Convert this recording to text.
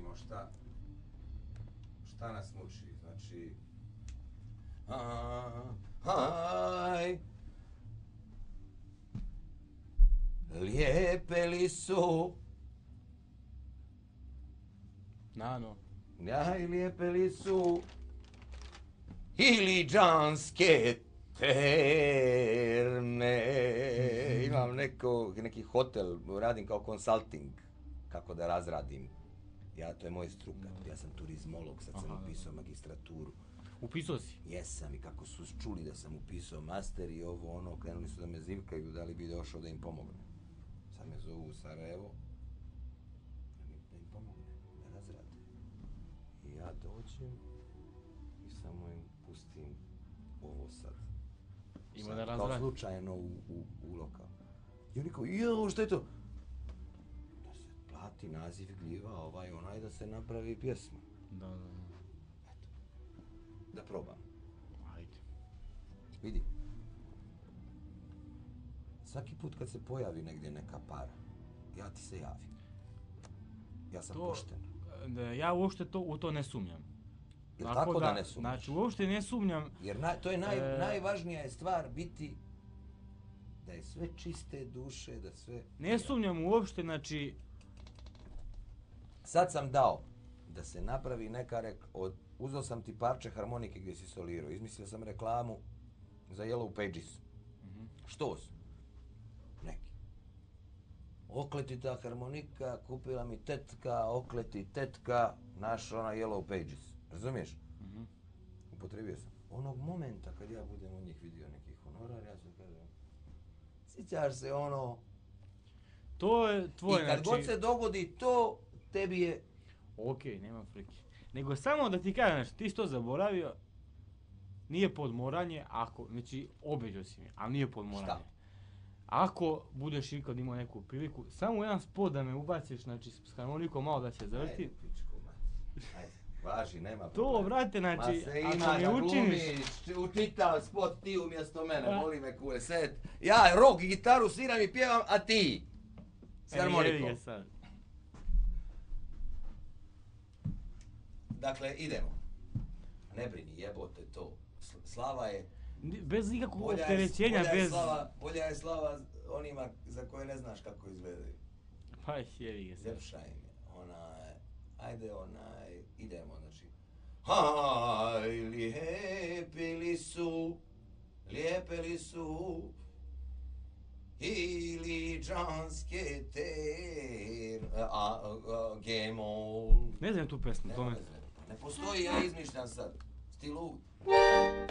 vidimo šta nas muči. Znači... Aj, lijepe li su... Nano. Aj, lijepe li su... Iliđanske terne. Imam neki hotel, radim kao konsulting, kako da razradim. To je moj struka, ja sam turizmolog, sad sam upisao magistraturu. Upisao si? Jesam, i kako su čuli da sam upisao master i ovo ono, krenuli su da me zivkaju, da li bi došao da im pomogne. Sad me zovu u Sarajevo, da im pomogne, da razrade. I ja dođem i samo im pustim ovo sad. Ima da razrade. Kao slučajno u lokal. I oni kao, jao, što je to? Da se plati naziv gljiva, onaj, da se napravi pjesma. Da. Da probam. Ajde. Vidi. Svaki put kad se pojavi negdje neka para, ja ti se javim. Ja sam pošten. Ja uopšte u to ne sumnjam. Jel tako da ne sumnjaš? Znači, uopšte ne sumnjam. Jer to je najvažnija je stvar biti da je sve čiste duše, da sve... Ne sumnjam uopšte, znači... Sad sam dao da se napravi neka uzeo sam ti parče harmonike gdje si solirao, izmislio sam reklamu za Yellow Pages. Štos? Neki. Okletita harmonika, kupila mi tetka, okleti tetka, naš Yellow Pages. Razumiješ? Upotrebio sam. Onog momenta kad ja budem od njih vidio neki honorar, ja sam kažem, sjećaš se To je tvoje, i kad god se dogodi to, tebi je... Okej, nema frike. Nego samo da ti kažem, ti si to zaboravio, nije podmoranje, znači obećao si mi, ali nije podmoranje. Šta? Ako budeš ikad imao neku priliku, samo jedan spot da me ubaciš, znači s harmonikom malo da se zavrti. Ajde, pičku, ajde, važi, nema problema. To, brate, znači, ako mi učiniš... Učitav spot ti umjesto mene, voli me kule, ja rock i gitaru sviram i pjevam, a ti s harmonikom. Dakle, idemo. Ne brini, jebote to. Slava je... Bez nikakvog opterećenja, bez... Bolja je slava onima za koje ne znaš kako izgledaju. Pa jevi ga se. Ljepša im je. Idemo, znači. Aj, lijepe li su, iliđanske gemol. Ne znam tu pesmu, to me... Ne postoji, ja izmišljam sad. Stilu...